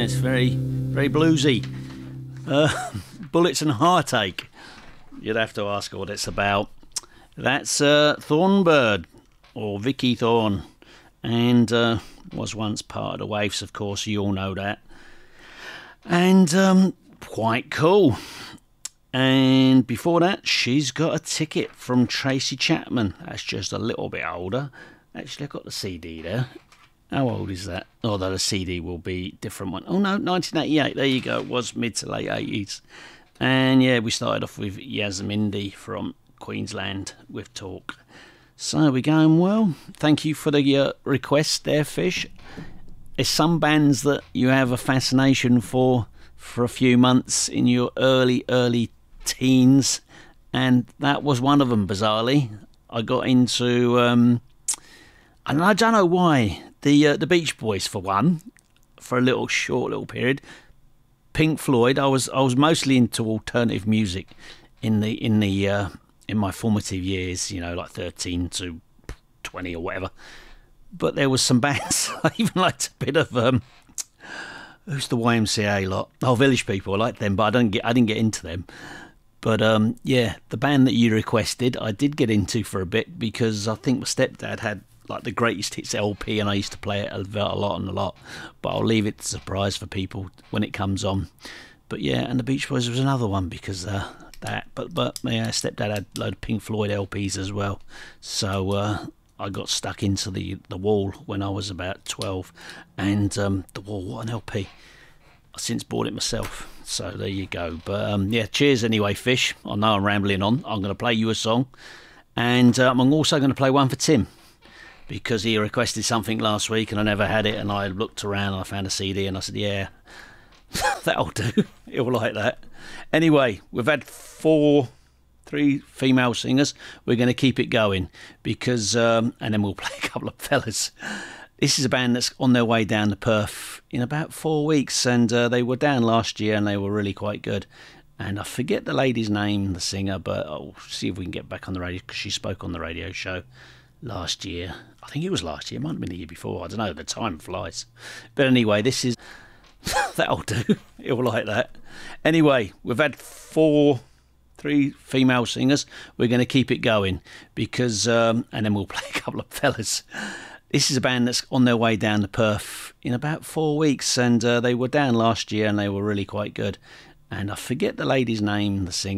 Yeah, it's very bluesy. Bullets and Heartache. You'd have to ask what it's about. That's Thornbird, or Vicky Thorne, and was once part of the Waves, of course, you all know that. And quite cool. And before that, She's Got a Ticket from Tracy Chapman. That's just a little bit older. Actually, I've got the CD there. How old is that? Although the CD will be different one. Oh no, 1988. There you go. It was mid to late 80s. And yeah, we started off with Yasmindi from Queensland with Talk. So we're going well. Thank you for the request there, Fish. There's some bands that you have a fascination for a few months in your early teens, and that was one of them, bizarrely. I got into, and I don't know why, the Beach Boys for one, for a short little period. Pink Floyd. I was mostly into alternative music in my formative years, you know, like 13 to 20 or whatever. But there was some bands I even liked a bit of. Who's the YMCA lot? Oh, Village People. I liked them, but I didn't get into them. But yeah, the band that you requested, I did get into for a bit because I think my stepdad had like the Greatest Hits LP, and I used to play it a lot. But I'll leave it to surprise for people when it comes on. But yeah, and the Beach Boys was another one because that. But yeah, stepdad had a load of Pink Floyd LPs as well. So I got stuck into the Wall when I was about 12, and the Wall, what an LP! I've since bought it myself. So there you go. But yeah, cheers anyway, Fish. I know I'm rambling on. I'm going to play you a song, and I'm also going to play one for Tim, because he requested something last week and I never had it, and I looked around and I found a CD and I said, yeah, that'll do. He'll like that. Anyway, we've had three female singers. We're going to keep it going because, and then we'll play a couple of fellas. This is a band that's on their way down to Perth in about 4 weeks, and they were down last year and they were really quite good. And I forget the lady's name, the singer, but I'll see if we can get back on the radio because she spoke on the radio show last year. I think it was last year. It might have been the year before. I don't know. The time flies. But anyway, this is... that'll do. He'll like that. Anyway, we've had three female singers. We're going to keep it going because... and then we'll play a couple of fellas. This is a band that's on their way down to Perth in about 4 weeks, and they were down last year and they were really quite good. And I forget the lady's name, the singer.